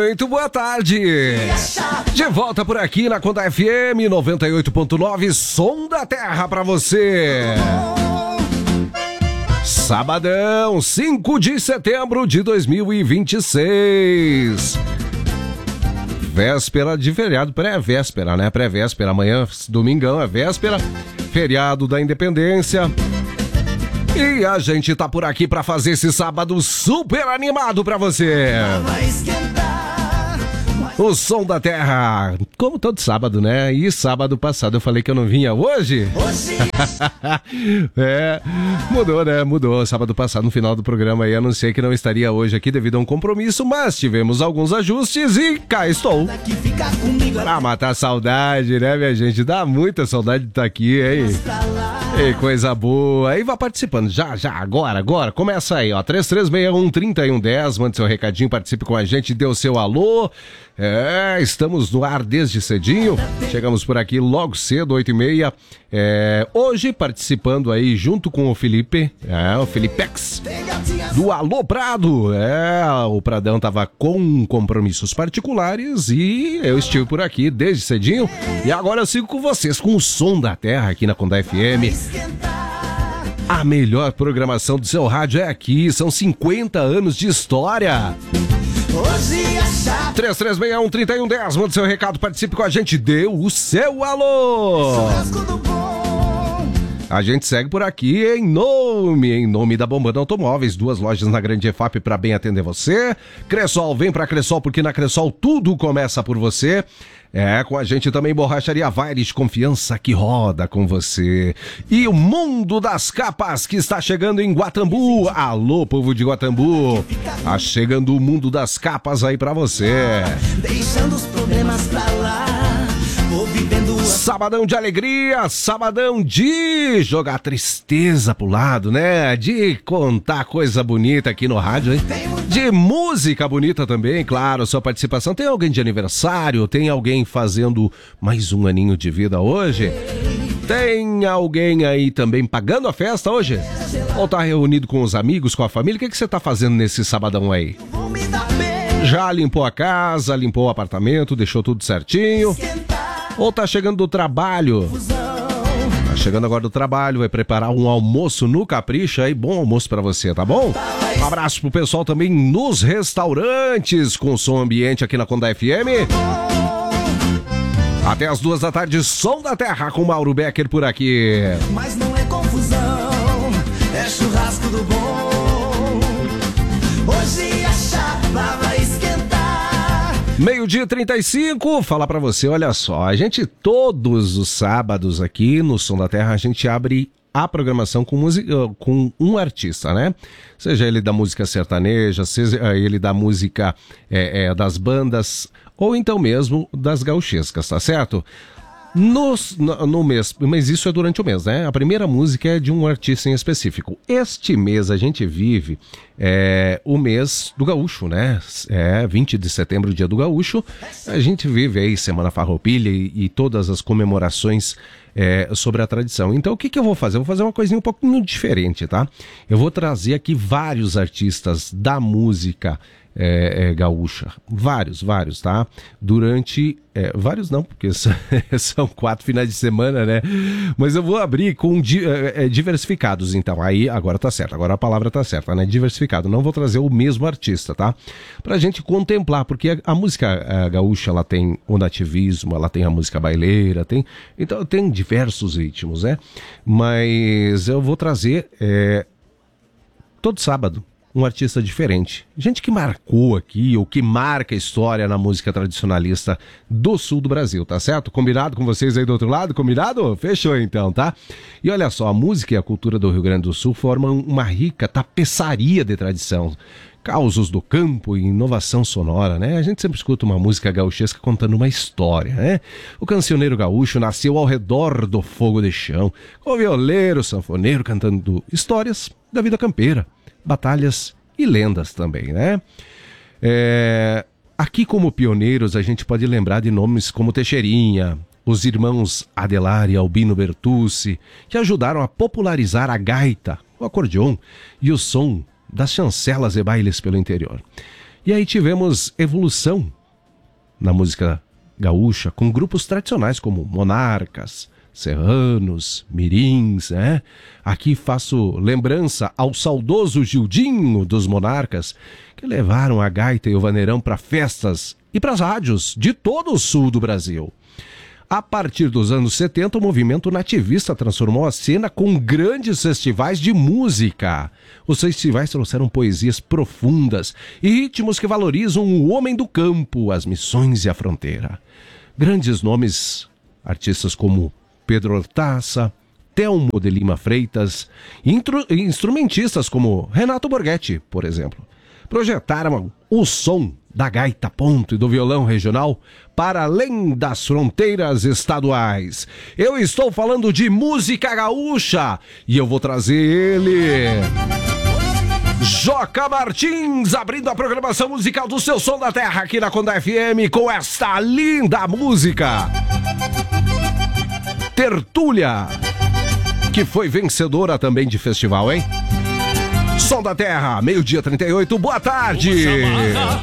Muito boa tarde. De volta por aqui na Conta FM 98.9, Som da Terra pra você. Sabadão, 5 de setembro de 2026. Véspera de feriado, pré-véspera, né? Pré-véspera, amanhã, domingão, é véspera, feriado da Independência. E a gente tá por aqui pra fazer esse sábado super animado pra você. O Som da Terra, como todo sábado, né? E sábado passado eu falei que eu não vinha hoje. Mudou, né? Mudou. Sábado passado, no final do programa aí, anunciei que não estaria hoje aqui devido a um compromisso, mas tivemos alguns ajustes e cá estou. Pra matar a saudade, né, minha gente? Dá muita saudade de estar aqui, hein? Ei, coisa boa. Aí vai participando. Já, agora. Começa aí, ó. 3361-3110. Mande seu recadinho, participe com a gente, dê o seu alô. Estamos no ar desde cedinho. Chegamos por aqui logo cedo, 8h30. Hoje participando aí junto com o Felipe, o Felipex, do Alô Prado. O Pradão tava com compromissos particulares e eu estive por aqui desde cedinho. E agora eu sigo com vocês com o Som da Terra aqui na Conda FM. A melhor programação do seu rádio é aqui, são 50 anos de história. 3361-3110, manda seu recado, participe com a gente, dê o seu alô. A gente segue por aqui em nome da Bombando Automóveis, 2 lojas na Grande EFAP para bem atender você. Cressol, vem pra Cressol, porque na Cressol tudo começa por você. Com a gente também Borracharia Vaires, confiança que roda com você. E o Mundo das Capas que está chegando em Guatambu. Alô, povo de Guatambu. Tá chegando o Mundo das Capas aí pra você. Deixando os problemas pra lá. Sabadão de alegria, sabadão de jogar tristeza pro lado, né? De contar coisa bonita aqui no rádio, hein? De música bonita também, claro, sua participação. Tem alguém de aniversário? Tem alguém fazendo mais um aninho de vida hoje? Tem alguém aí também pagando a festa hoje? Ou tá reunido com os amigos, com a família? O que você tá fazendo nesse sabadão aí? Já limpou a casa, limpou o apartamento, deixou tudo certinho? Ou tá chegando do trabalho? Tá chegando agora do trabalho, vai preparar um almoço no Capricha aí, bom almoço pra você, tá bom? Um abraço pro pessoal também nos restaurantes com som ambiente aqui na Conda FM. Até as 2 da tarde, Som da Terra com Mauro Becker por aqui. Mas não é confusão, é churrasco do bom. Hoje a chapa vai esquentar. 12h35, falar pra você, olha só, a gente todos os sábados aqui no Som da Terra, a gente abre a programação com com um artista, né? Seja ele da música sertaneja, seja ele da música das bandas, ou então mesmo das gauchescas, tá certo? No mês, mas isso é durante o mês, né? A primeira música é de um artista em específico. Este mês a gente vive o mês do gaúcho, né? 20 de setembro, dia do gaúcho. A gente vive aí Semana Farroupilha e todas as comemorações sobre a tradição. Então o que eu vou fazer? Eu vou fazer uma coisinha um pouquinho diferente, tá? Eu vou trazer aqui vários artistas da música gaúcha, vários, tá? Durante, vários não, porque são 4 finais de semana, né? Mas eu vou abrir com diversificados, então, aí agora tá certo, agora a palavra tá certa, né? Diversificado, não vou trazer o mesmo artista, tá? Pra gente contemplar, porque a música gaúcha, ela tem o nativismo, ela tem a música baileira, então tem diversos ritmos, né? Mas eu vou trazer todo sábado um artista diferente, gente que marcou aqui, ou que marca a história na música tradicionalista do sul do Brasil, tá certo? Combinado com vocês aí do outro lado? Combinado? Fechou então, tá? E olha só, a música e a cultura do Rio Grande do Sul formam uma rica tapeçaria de tradição, causos do campo e inovação sonora, né? A gente sempre escuta uma música gauchesca contando uma história, né? O cancioneiro gaúcho nasceu ao redor do fogo de chão, com o violeiro, sanfoneiro cantando histórias da vida campeira, batalhas e lendas também, né? Aqui como pioneiros a gente pode lembrar de nomes como Teixeirinha, os irmãos Adelar e Albino Bertucci, que ajudaram a popularizar a gaita, o acordeon e o som das chancelas e bailes pelo interior. E aí tivemos evolução na música gaúcha, com grupos tradicionais como Monarcas, Serranos, Mirins, né? Aqui faço lembrança ao saudoso Gildinho dos Monarcas, que levaram a gaita e o vaneirão para festas e para as rádios de todo o sul do Brasil. A partir dos anos 70, o movimento nativista transformou a cena com grandes festivais de música. Os festivais trouxeram poesias profundas e ritmos que valorizam o homem do campo, as missões e a fronteira. Grandes nomes, artistas como Pedro Hortaça, Telmo de Lima Freitas, instrumentistas como Renato Borghetti, por exemplo, projetaram o som da gaita ponto e do violão regional para além das fronteiras estaduais. Eu estou falando de música gaúcha e eu vou trazer ele, Joca Martins, abrindo a programação musical do seu Som da Terra aqui na Conda FM com esta linda música, Tertúlia, que foi vencedora também de festival, hein? Som da Terra, meio-dia 38, boa tarde!